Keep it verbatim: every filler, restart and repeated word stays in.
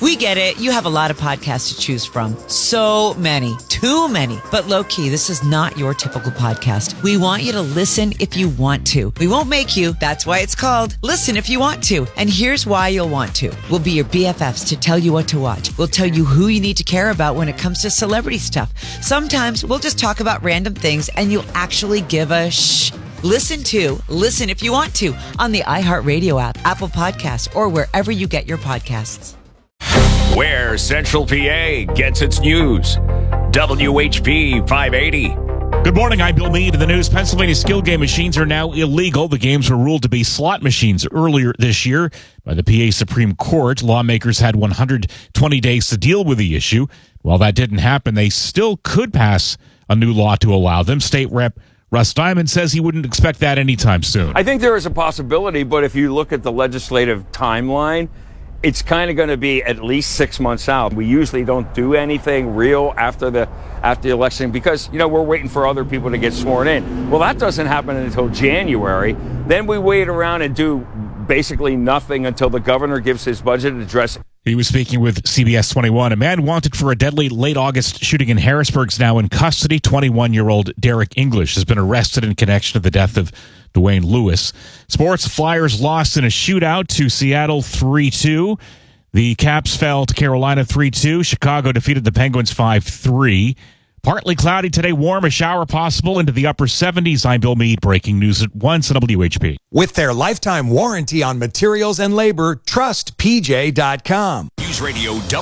We get it. You have a lot of podcasts to choose from. So many. Too many. But low-key, this is not your typical podcast. We want you to listen if you want to. We won't make you. That's why it's called Listen If You Want To. And here's why you'll want to. We'll be your B F Fs to tell you what to watch. We'll tell you who you need to care about when it comes to celebrity stuff. Sometimes we'll just talk about random things and you'll actually give a shh. Listen to Listen If You Want To on the iHeartRadio app, Apple Podcasts, or wherever you get your podcasts. Where Central P A gets its news. W H P five eighty. Good morning, I'm Bill Meade. In the news, Pennsylvania skill game machines are now illegal. The games were ruled to be slot machines earlier this year by the P A Supreme Court. Lawmakers had one hundred twenty days to deal with the issue. While that didn't happen, they still could pass a new law to allow them. State Rep Russ Diamond says he wouldn't expect that anytime soon. I think there is a possibility, but if you look at the legislative timeline, it's kind of going to be at least six months out. We usually don't do anything real after the after the election because, you know, we're waiting for other people to get sworn in. Well, that doesn't happen until January. Then we wait around and do basically nothing until the governor gives his budget address. He was speaking with C B S twenty-one. A man wanted for a deadly late August shooting in Harrisburg is now in custody. twenty-one-year-old Derek English has been arrested in connection to the death of Dwayne Lewis. Sports, Flyers lost in a shootout to Seattle three two. The Caps fell to Carolina three two. Chicago defeated the Penguins five three. Partly cloudy today, warm, a shower possible into the upper seventies. I'm Bill Meade, breaking news at once on W H P. With their lifetime warranty on materials and labor, trust P J dot com. News Radio